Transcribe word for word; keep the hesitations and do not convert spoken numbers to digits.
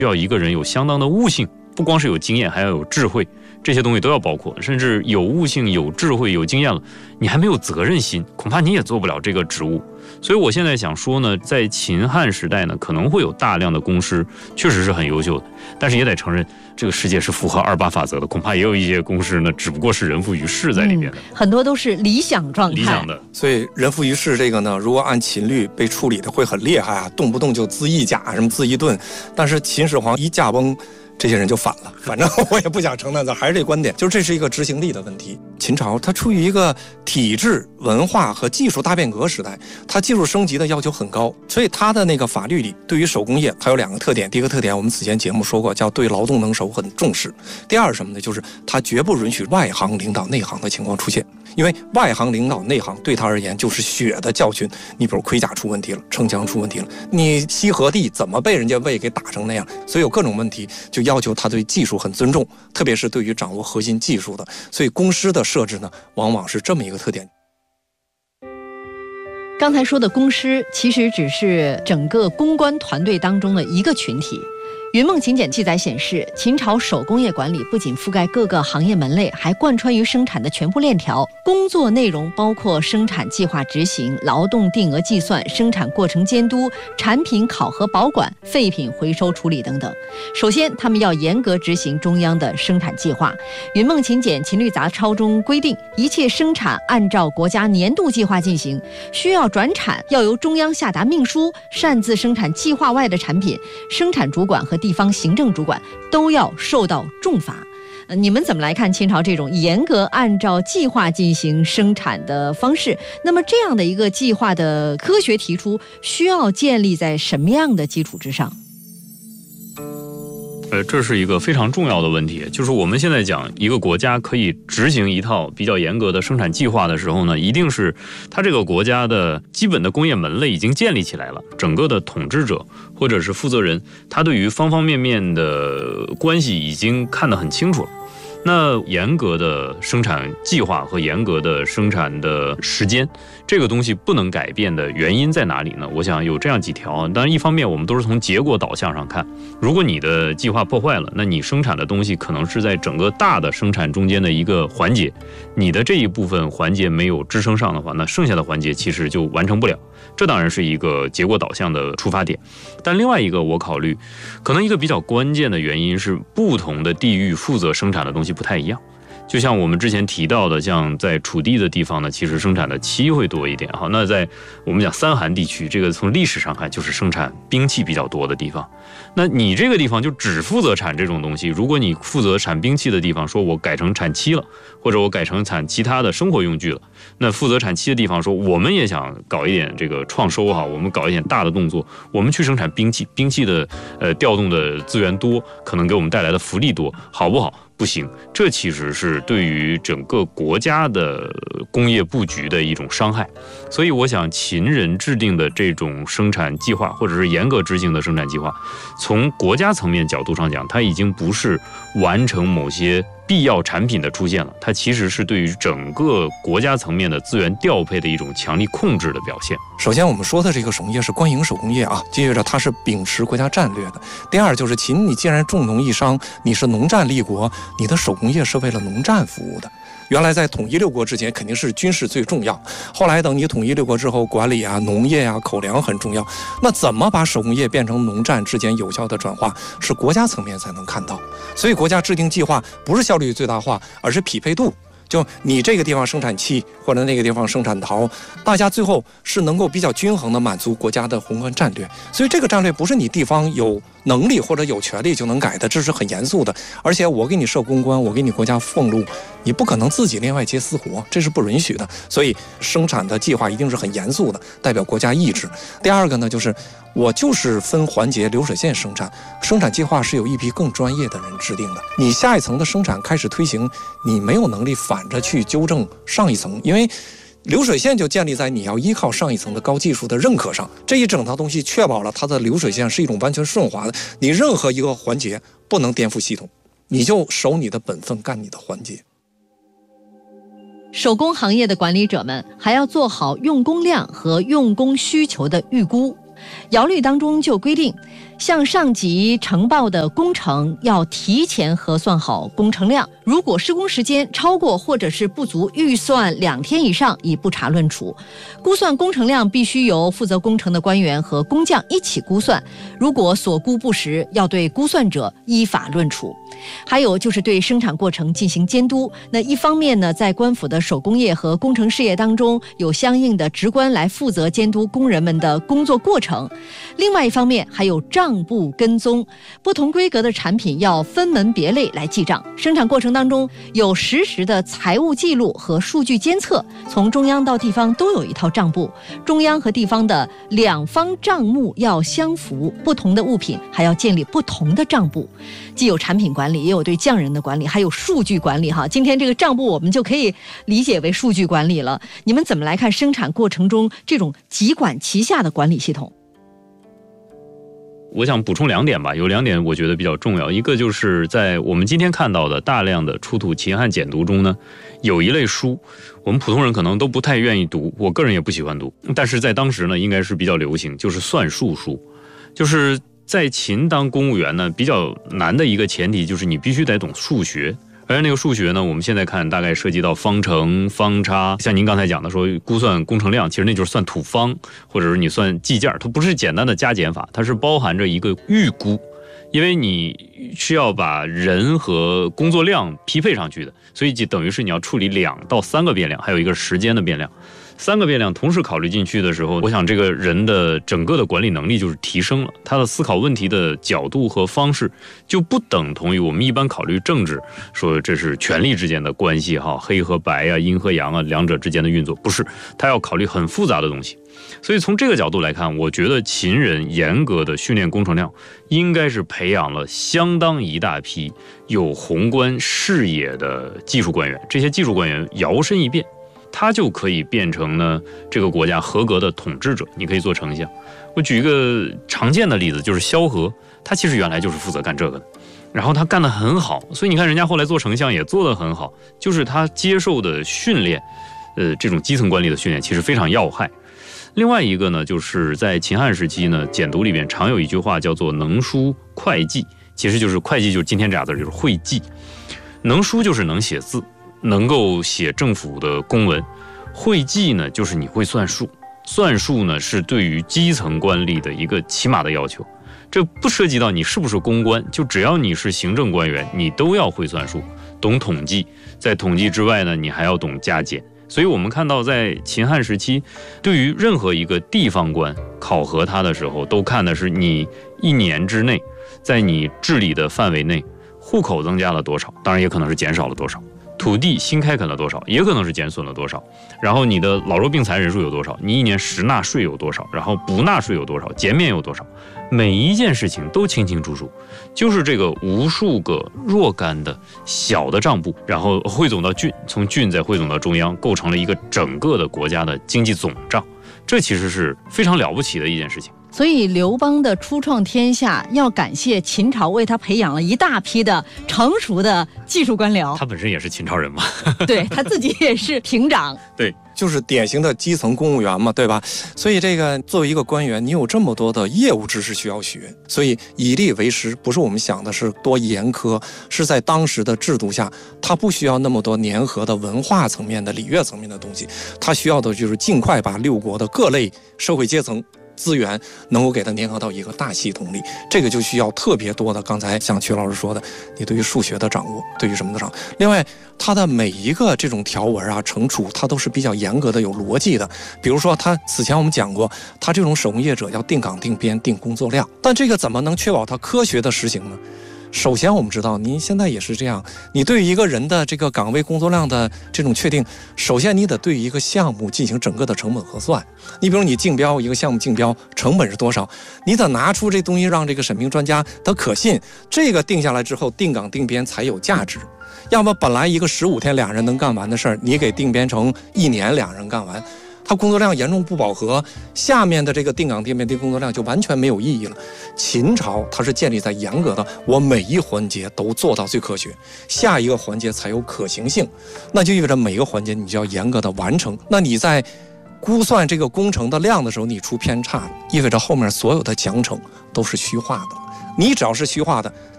要一个人有相当的悟性，不光是有经验，还要有智慧，这些东西都要包括。甚至有悟性、有智慧、有经验了，你还没有责任心，恐怕你也做不了这个职务。所以我现在想说呢，在秦汉时代呢，可能会有大量的公师，确实是很优秀的，但是也得承认，这个世界是符合二八法则的，恐怕也有一些公师呢，只不过是人浮于事在里边的、嗯、 很多都是理想状态， 理想的。 所以人浮于事这个呢，如果按秦律被处理的会很厉害啊，动不动就自一甲什么自一盾，但是秦始皇一驾崩，这些人就反了。反正我也不想承认，还是这观点，就是这是一个执行力的问题。秦朝它处于一个体制、文化和技术大变革时代，它技术升级的要求很高，所以它的那个法律里对于手工业它有两个特点。第一个特点我们此前节目说过，叫对劳动能手很重视。第二是什么呢？就是它绝不允许外行领导内行的情况出现，因为外行领导内行对他而言就是血的教训。你比如盔甲出问题了，城墙出问题了，你西河地怎么被人家魏给打成那样，所以有各种问题，就要求他对技术很尊重，特别是对于掌握核心技术的。所以公司的设置呢，往往是这么一个特点。 刚才说的公司其实只是整个公关团队当中的一个群体。云梦秦简记载显示，秦朝手工业管理不仅覆盖各个行业门类，还贯穿于生产的全部链条。工作内容包括生产计划执行、劳动定额计算、生产过程监督、产品考核保管、废品回收处理等等。首先，他们要严格执行中央的生产计划。云梦秦简秦律杂抄中规定，一切生产按照国家年度计划进行，需要转产要由中央下达命书，擅自生产计划外的产品，生产主管和地方行政主管都要受到重罚。你们怎么来看秦朝这种严格按照计划进行生产的方式？那么这样的一个计划的科学提出，需要建立在什么样的基础之上？ 呃，这是一个非常重要的问题，就是我们现在讲一个国家可以执行一套比较严格的生产计划的时候呢，一定是它这个国家的基本的工业门类已经建立起来了，整个的统治者或者是负责人，他对于方方面面的关系已经看得很清楚了。那严格的生产计划和严格的生产的时间，这个东西不能改变的原因在哪里呢？我想有这样几条。当然一方面我们都是从结果导向上看，如果你的计划破坏了，那你生产的东西可能是在整个大的生产中间的一个环节，你的这一部分环节没有支撑上的话，那剩下的环节其实就完成不了。这当然是一个结果导向的出发点。但另外一个我考虑，可能一个比较关键的原因是不同的地域负责生产的东西不太一样。就像我们之前提到的，像在楚地的地方呢，其实生产的漆会多一点。好，那在我们讲三韩地区，这个从历史上看就是生产兵器比较多的地方。那你这个地方就只负责产这种东西，如果你负责产兵器的地方说我改成产漆了，或者我改成产其他的生活用具了，那负责产漆的地方说我们也想搞一点这个创收哈，我们搞一点大的动作，我们去生产兵器，兵器的呃调动的资源多，可能给我们带来的福利多，好不好？不行，这其实是对于整个国家的工业布局的一种伤害。所以我想秦人制定的这种生产计划，或者是严格执行的生产计划，从国家层面角度上讲，它已经不是完成某些必要产品的出现了，它其实是对于整个国家层面的资源调配的一种强力控制的表现。 首先我们说的这个手工业是官营手工业啊，接着它是秉持国家战略的。第二就是秦，你既然重农抑商，你是农战立国，你的手工业是为了农战服务的。原来在统一六国之前肯定是军事最重要，后来等你统一六国之后，管理啊、农业啊、口粮很重要。那怎么把手工业变成农战之间有效的转化，是国家层面才能看到。所以国家制定计划不是效率最大化，而是匹配度。就你这个地方生产漆，或者那个地方生产陶，大家最后是能够比较均衡的满足国家的宏观战略。所以这个战略不是你地方有能力或者有权利就能改的，这是很严肃的。而且我给你设公关，我给你国家俸禄，你不可能自己另外接私活，这是不允许的。所以生产的计划一定是很严肃的，代表国家意志。第二个呢，就是我就是分环节流水线生产，生产计划是有一批更专业的人制定的。你下一层的生产开始推行，你没有能力反着去纠正上一层，因为流水线就建立在你要依靠上一层的高技术的认可上。这一整套东西确保了它的流水线是一种完全顺滑的，你任何一个环节不能颠覆系统，你就守你的本分，干你的环节。 手工行业的管理者们还要做好用工量和用工需求的预估。尧律当中就规定， 向上级呈报的工程要提前核算好工程量，如果施工时间超过或者是不足预算两天以上，以不查论处。估算工程量必须由负责工程的官员和工匠一起估算，如果所估不实，要对估算者依法论处。还有就是对生产过程进行监督。那一方面呢，在官府的手工业和工程事业当中，有相应的职官来负责监督工人们的工作过程；另外一方面，还有账簿跟踪，不同规格的产品要分门别类来记账。生产过程当中有实时的财务记录和数据监测，从中央到地方都有一套账簿，中央和地方的两方账目要相符，不同的物品还要建立不同的账簿，既有产品管理，也有对匠人的管理，还有数据管理哈。今天这个账簿我们就可以理解为数据管理了。你们怎么来看生产过程中这种集管齐下的管理系统？ 我想补充两点吧，有两点我觉得比较重要。一个就是在我们今天看到的大量的出土秦汉简牍中呢，有一类书我们普通人可能都不太愿意读，我个人也不喜欢读，但是在当时呢应该是比较流行，就是算术书。就是在秦当公务员呢，比较难的一个前提就是你必须得懂数学。而那个数学呢，我们现在看大概涉及到方程、方差，像您刚才讲的说估算工程量，其实那就是算土方，或者是你算计件，它不是简单的加减法，它是包含着一个预估，因为你是要把人和工作量匹配上去的，所以就等于是你要处理两到三个变量，还有一个时间的变量。三个变量同时考虑进去的时候，我想这个人的整个的管理能力就是提升了，他的思考问题的角度和方式就不等同于我们一般考虑政治，说这是权力之间的关系哈，黑和白啊，阴和阳啊，两者之间的运作，不是，他要考虑很复杂的东西。所以从这个角度来看，我觉得秦人严格的训练工程量，应该是培养了相当一大批有宏观视野的技术官员，这些技术官员摇身一变，他就可以变成呢这个国家合格的统治者，你可以做丞相。我举一个常见的例子，就是萧何，他其实原来就是负责干这个的，然后他干得很好，所以你看人家后来做丞相也做得很好，就是他接受的训练，呃，这种基层管理的训练其实非常要害。另外一个呢，就是在秦汉时期呢，简牍里边常有一句话叫做能书会计，其实就是会计就是今天这俩字，就是会计。能书就是能写字，能够写政府的公文，会计呢就是你会算数，算数呢是对于基层官吏的一个起码的要求，这不涉及到你是不是公官，就只要你是行政官员，你都要会算数，懂统计，在统计之外呢，你还要懂加减。所以我们看到在秦汉时期，对于任何一个地方官考核他的时候，都看的是你一年之内在你治理的范围内户口增加了多少，当然也可能是减少了多少，土地新开垦了多少，也可能是减损了多少，然后你的老弱病残人数有多少，你一年实纳税有多少，然后不纳税有多少，减免有多少，每一件事情都清清楚楚，就是这个无数个若干的小的账簿，然后汇总到郡，从郡再汇总到中央，构成了一个整个的国家的经济总账，这其实是非常了不起的一件事情。 所以刘邦的初创天下要感谢秦朝为他培养了一大批的成熟的技术官僚。 他本身也是秦朝人嘛， 对，他自己也是亭长， 对， 就是典型的基层公务员嘛，对吧？所以这个作为一个官员，你有这么多的业务知识需要学，所以以吏为师不是我们想的是多严苛，是在当时的制度下，他不需要那么多粘合的文化层面的礼乐层面的东西，他需要的就是尽快把六国的各类社会阶层资源能够给它粘合到一个大系统里，这个就需要特别多的，刚才像曲老师说的，你对于数学的掌握，对于什么的掌握。另外，它的每一个这种条文啊、惩处，它都是比较严格的、有逻辑的。比如说，它此前我们讲过，它这种手工业者要定岗、定编、定工作量，但这个怎么能确保它科学的实行呢？首先我们知道，您现在也是这样，你对于一个人的这个岗位工作量的这种确定，首先你得对于一个项目进行整个的成本核算。你比如你竞标一个项目竞标成本是多少，你得拿出这东西让这个审评专家得可信，这个定下来之后定岗定编才有价值。要么本来一个十五天两人能干完的事儿，你给定编成一年两人干完，它工作量严重不饱和，下面的这个定岗定编的工作量就完全没有意义了。秦朝它是建立在严格的，我每一环节都做到最科学，下一个环节才有可行性，那就意味着每个环节你就要严格的完成。那你在估算这个工程的量的时候，你出偏差了，意味着后面所有的奖惩都是虚化的。你只要是虚化的，